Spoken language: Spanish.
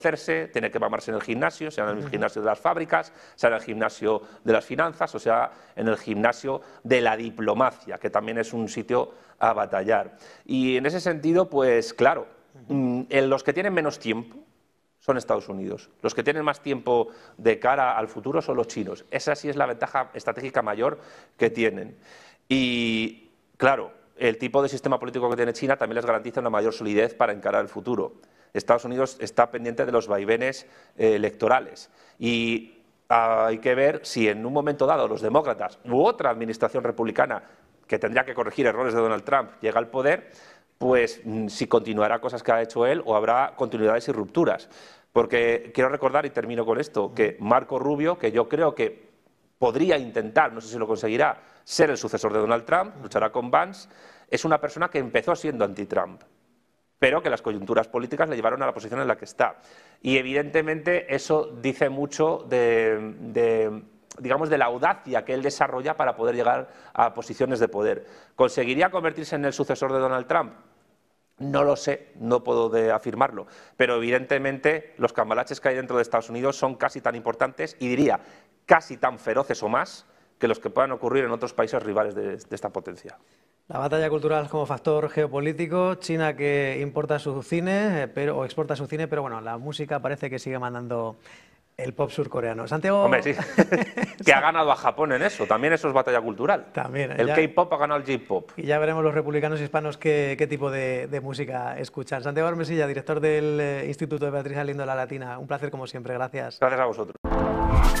hacerse, tiene que mamarse en el gimnasio, sea en el gimnasio de las fábricas, sea en el gimnasio de las finanzas, o sea en el gimnasio de la diplomacia, que también es un sitio a batallar. Y en ese sentido, pues claro, los que tienen menos tiempo son Estados Unidos. Los que tienen más tiempo de cara al futuro son los chinos. Esa sí es la ventaja estratégica mayor que tienen. Y claro, el tipo de sistema político que tiene China también les garantiza una mayor solidez para encarar el futuro. Estados Unidos está pendiente de los vaivenes electorales y hay que ver si en un momento dado los demócratas u otra administración republicana que tendría que corregir errores de Donald Trump llega al poder, pues si continuará cosas que ha hecho él o habrá continuidades y rupturas. Porque quiero recordar, y termino con esto, que Marco Rubio, que yo creo que podría intentar, no sé si lo conseguirá, ser el sucesor de Donald Trump, luchará con Vance, es una persona que empezó siendo anti-Trump, pero que las coyunturas políticas le llevaron a la posición en la que está. Y evidentemente eso dice mucho digamos, de la audacia que él desarrolla para poder llegar a posiciones de poder. ¿Conseguiría convertirse en el sucesor de Donald Trump? No lo sé, no puedo afirmarlo, pero evidentemente los cambalaches que hay dentro de Estados Unidos son casi tan importantes y diría casi tan feroces o más que los que puedan ocurrir en otros países rivales de esta potencia. La batalla cultural como factor geopolítico, China que importa su cine o exporta su cine, pero bueno, la música parece que sigue mandando el pop surcoreano. Santiago... Hombre, sí, que ha ganado a Japón en eso, también eso es batalla cultural. También, el K-pop ha ganado al J-pop. Y ya veremos los republicanos hispanos qué tipo de música escuchan. Santiago Armesilla, director del Instituto de Beatriz Galindo de la Latina, un placer como siempre, gracias. Gracias a vosotros.